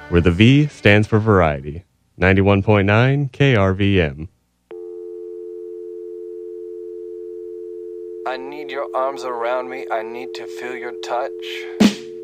where the V stands for variety. 91.9 KRVM. I need your arms around me. I need to feel your touch.